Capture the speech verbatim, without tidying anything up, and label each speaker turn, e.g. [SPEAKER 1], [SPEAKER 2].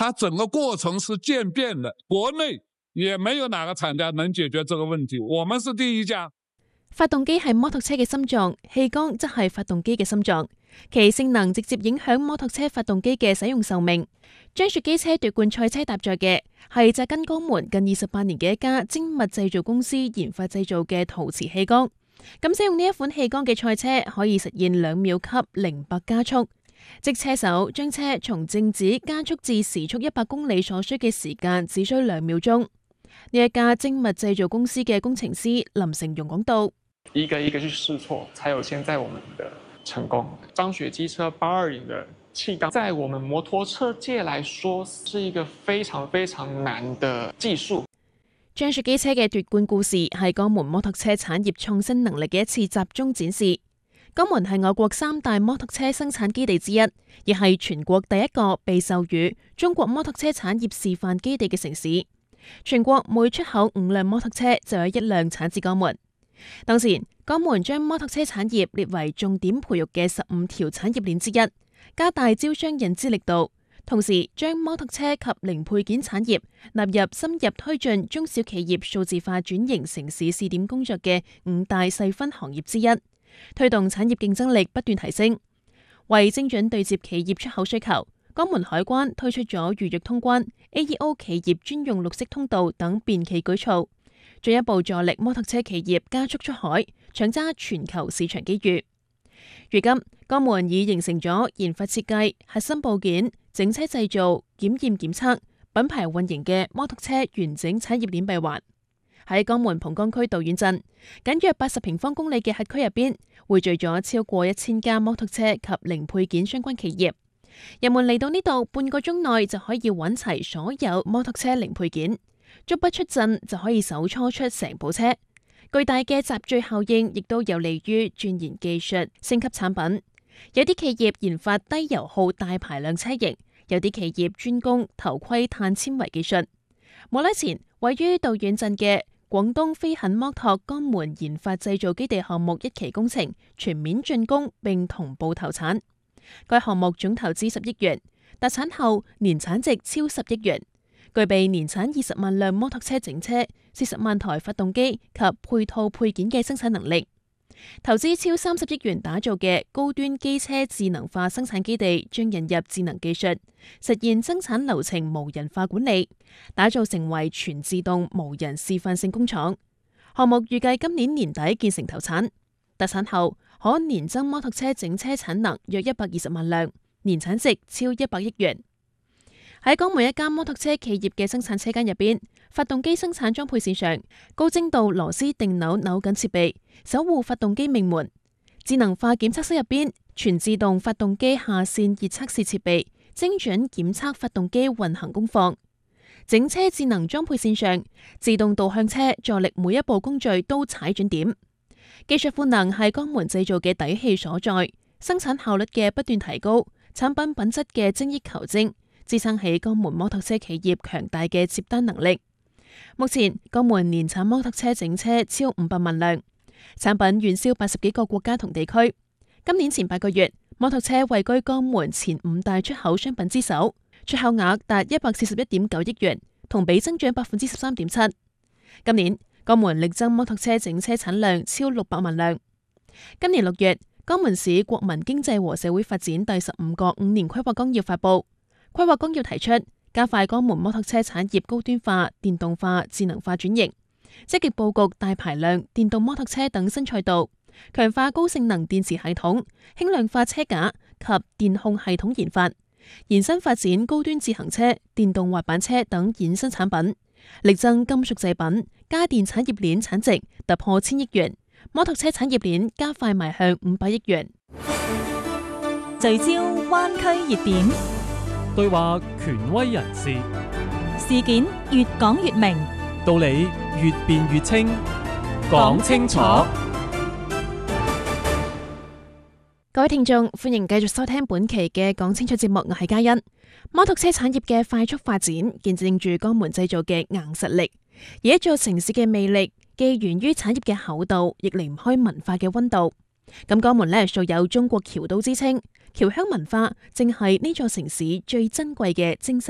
[SPEAKER 1] 它整個過程是漸變的，國內也沒有哪個廠家能解決這個問題，我們是第一家。
[SPEAKER 2] 發動機係摩托車嘅心臟，氣缸則係發動機嘅心臟，其性能直接影響摩托車發動機嘅使用壽命。將雪機車奪冠賽車搭載嘅係扎根江門近二十八年嘅一家精密製造公司研發製造嘅陶瓷氣缸。咁使用呢一款氣缸嘅賽車可以實現兩秒級零百加速，即車手將車從靜止加速至時速一百公里所需嘅時間只需兩秒鐘。呢一家精密製造公司嘅工程師林成容講到：
[SPEAKER 3] 一個一個去試錯，才有現在我們的成功。張雪機車八二零的氣缸，在我們摩托車界來說，是一個非常非常難的技術。
[SPEAKER 2] 張雪機車嘅奪冠故事係江門摩托車產業創新能力嘅一次集中展示。江門係我國三大摩托車生產基地之一，亦係全國第一個被授予中國摩托車產業示範基地嘅城市。全國每出口五輛摩托車就有一輛產自江門。當時江門將摩托車產業列為重點培育嘅十五條產業鏈之一，加大招商引資力度，同時將摩托車及零配件產業納入深入推進中小企業數字化轉型城市試點工作嘅五大細分行業之一，推動產業競爭力不斷提升。為精準對接企業出口需求，江門海關推出咗預約通關、A E O 企業專用綠色通道等便企舉措，進一步助力摩托車企業加速出海，搶揸全球市場機遇。如今，江門已形成咗研發設計、核心部件、整車製造、檢驗檢測、品牌運營嘅摩托車完整產業鏈閉環。喺江門蒲崗區道遠鎮，僅約八十平方公里嘅轄區入邊，匯聚咗超過一千家摩托車及零配件相關企業。人們嚟到呢度，半個鐘內就可以揾齊所有摩托車零配件，足不出陣就可以手搓出成部車。巨大嘅集聚效應亦都有利於鑽研技術、升級產品。有啲企業研發低油耗大排量車型，有啲企業專攻頭盔碳纖維技術。冇耐前，位於道遠鎮嘅廣東飛肯摩托江門研發製造基地項目一期工程全面竣工並同步投產。該項目總投資十億元，達產後年產值超十億元，具備年產二十萬輛摩托車整車、四十萬台發動機及配套配件嘅生產能力。投資超三十億元打造嘅高端機車智能化生產基地，將引入智能技術，實現生產流程無人化管理，打造成為全自動無人示範性工廠。項目預計今年年底建成投產，達產後可年增摩托車整車產能約一百二十萬輛，年產值超一百億元。喺江門一家摩托車企業嘅生產車間入邊，發動機生產裝配線上，高精度螺絲定扭扭緊設備守護發動機命門。智能化檢測室入邊，全自動發動機下線熱測試設備精準檢測發動機運行功放。整車智能裝配線上，自動導向車助力每一步工序都踩準點。技術賦能係江門製造嘅底氣所在，生產效率嘅不斷提高，產品品質嘅精益求精，支撐起江門摩托車企業強大嘅接單能力。目前，江門年產摩托車整車超五百萬輛，產品遠銷八十幾個國家同地區。今年前八個月，摩托車位居江門前五大出口商品之首，出口額達一百四十一點九億元，同比增長百分之十三點七。今年，江門力增摩托車整車產量超六百萬輛。今年六月，江門市國民經濟和社會發展第十五個五年規劃綱要發布。規劃綱要提出，加快江門摩托車產業高端化、電動化、智能化轉型，積極佈局大排量電動摩托車等新賽道，強化高性能電池系統、輕量化車架及電控系統研發，延伸發展高端自行車、電動滑板車等衍生產品，力增金屬製品、家電產業鏈產值突破千億元，摩托車產業鏈加快邁向五百億元。
[SPEAKER 4] 聚焦灣區熱點，
[SPEAKER 5] 對話權威人士，
[SPEAKER 4] 事件越講越明，
[SPEAKER 5] 道理越辯越清，講清楚。
[SPEAKER 2] 各位聽眾，歡迎繼續收聽本期嘅講清楚節目，我係嘉欣。摩托車產業嘅快速發展，見證住江門製造嘅硬實力。而一座城市嘅魅力，既源於產業嘅厚度，亦離唔開文化嘅溫度。咁江門呢，素有中國僑都之稱，僑鄉文化正係呢座城市最珍貴嘅精神